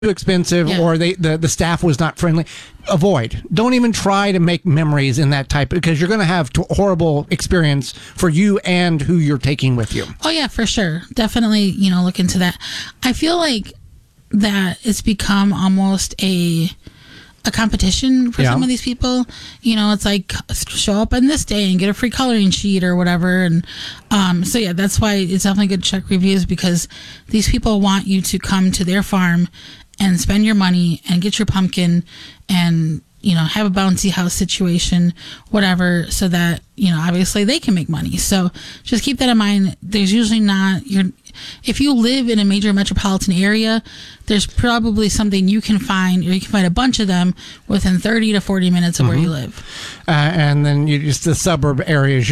too expensive or the staff was not friendly. Avoid. Don't even try to make memories in that type, because you're going to have horrible experience for you and who you're taking with you. Oh yeah, for sure. Definitely, look into that. I feel like that it's become almost a competition for some of these people. It's like, show up on this day and get a free coloring sheet or whatever. And so yeah, that's why it's definitely good to check reviews, because these people want you to come to their farm and spend your money and get your pumpkin and have a bouncy house situation, whatever, so that obviously they can make money. So just keep that in mind. There's usually not if you live in a major metropolitan area, there's probably something you can find, or you can find a bunch of them within 30 to 40 minutes of where you live. And then just the suburb areas,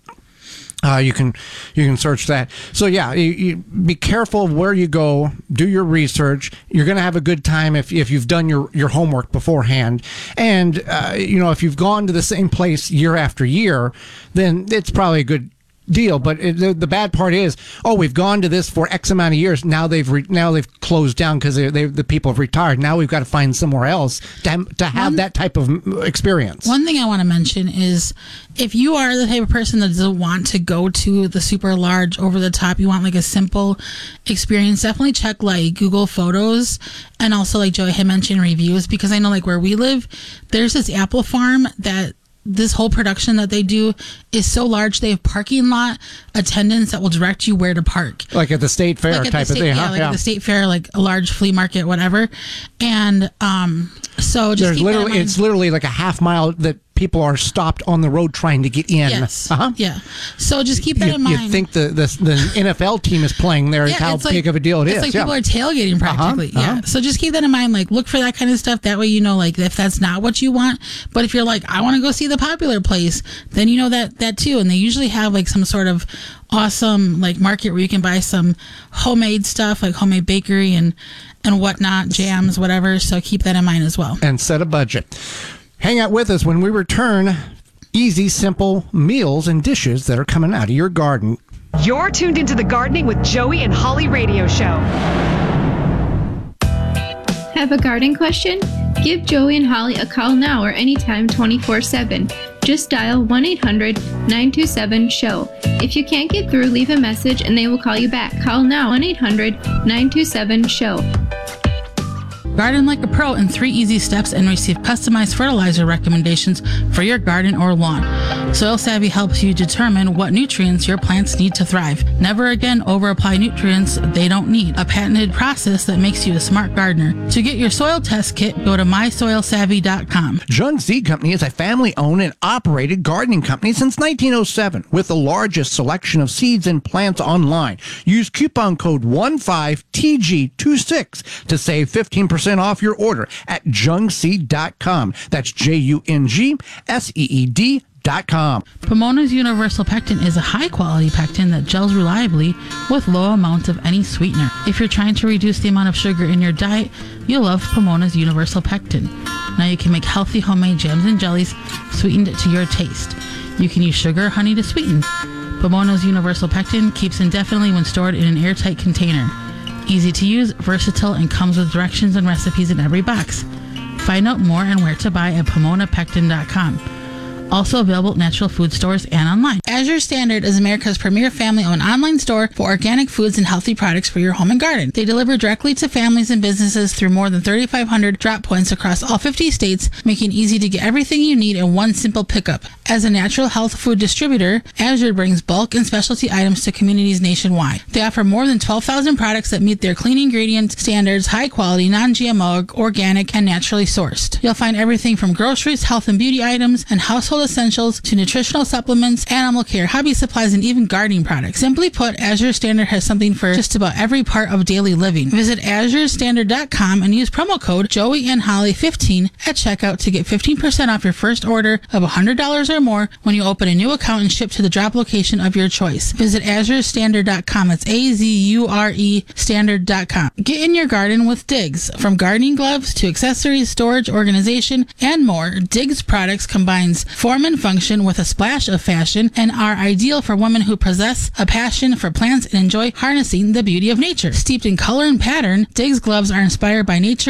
you can search that. So yeah, you be careful of where you go. Do your research. You're going to have a good time if you've done your homework beforehand. And if you've gone to the same place year after year, then it's probably a good deal. But the bad part is, we've gone to this for X amount of years. Now they've closed down because the people have retired. Now we've got to find somewhere else to have that type of experience. One thing I want to mention is, if you are the type of person that doesn't want to go to the super large, over the top, you want like a simple experience, definitely check like Google Photos, and also like Joey had mentioned, reviews, because I know like where we live, there's this apple farm that this whole production that they do is so large. They have parking lot attendants that will direct you where to park. Like at the state fair type of thing, huh? Yeah, at the state fair, like a large flea market, whatever. And so just it's literally like a half mile that people are stopped on the road trying to get in. Yes. Yeah. So just keep that in mind. You think the NFL team is playing there, how big of a deal it is. It's like people are tailgating practically. Yeah. So just keep that in mind. Like, look for that kind of stuff. That way, like if that's not what you want. But if you're like, I want to go see the popular place, then that too. And they usually have like some sort of awesome like market where you can buy some homemade stuff, like homemade bakery and whatnot, jams, whatever. So keep that in mind as well. And set a budget. Hang out with us when we return. Easy, simple meals and dishes that are coming out of your garden. You're tuned into the Gardening with Joey and Holly radio show. Have a garden question? Give Joey and Holly a call now or anytime 24/7. Just dial 1-800-927-SHOW. If you can't get through, leave a message and they will call you back. Call now, 1-800-927-SHOW. Garden like a pro in 3 easy steps and receive customized fertilizer recommendations for your garden or lawn. Soil Savvy helps you determine what nutrients your plants need to thrive. Never again over-apply nutrients they don't need. A patented process that makes you a smart gardener. To get your soil test kit, go to mysoilsavvy.com. Jung Seed Company is a family-owned and operated gardening company since 1907 with the largest selection of seeds and plants online. Use coupon code 15TG26 to save 15% off your order at jungseed.com. That's JUNGSEED.com. Pomona's Universal Pectin is a high-quality pectin that gels reliably with low amounts of any sweetener. If you're trying to reduce the amount of sugar in your diet, you'll love Pomona's Universal Pectin. Now you can make healthy homemade jams and jellies sweetened to your taste. You can use sugar or honey to sweeten. Pomona's Universal Pectin keeps indefinitely when stored in an airtight container. Easy to use, versatile, and comes with directions and recipes in every box. Find out more and where to buy at PomonaPectin.com. Also available at natural food stores and online. Azure Standard is America's premier family-owned online store for organic foods and healthy products for your home and garden. They deliver directly to families and businesses through more than 3,500 drop points across all 50 states, making it easy to get everything you need in one simple pickup. As a natural health food distributor, Azure brings bulk and specialty items to communities nationwide. They offer more than 12,000 products that meet their clean ingredient standards, high quality, non-GMO, organic, and naturally sourced. You'll find everything from groceries, health and beauty items, and household essentials to nutritional supplements, animal care, hobby supplies, and even gardening products. Simply put, Azure Standard has something for just about every part of daily living. Visit azurestandard.com and use promo code JoeyandHolly15 at checkout to get 15% off your first order of $100 or more when you open a new account and ship to the drop location of your choice. Visit azurestandard.com. That's AZURE standard.com. Get in your garden with Diggs. From gardening gloves to accessories, storage, organization, and more, Diggs products combines 4 form and function with a splash of fashion and are ideal for women who possess a passion for plants and enjoy harnessing the beauty of nature. Steeped in color and pattern, Diggs gloves are inspired by nature